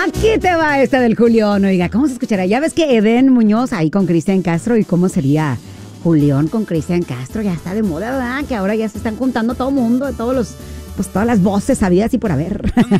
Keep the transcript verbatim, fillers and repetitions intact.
Aquí te va esta del Julión. Oiga, ¿cómo se escuchará? Ya ves que Eden Muñoz ahí con Cristian Castro. ¿Y cómo sería Julión con Cristian Castro? Ya está de moda, ¿verdad? Que ahora ya se están juntando todo el mundo, todos los, pues todas las voces habidas y por haber.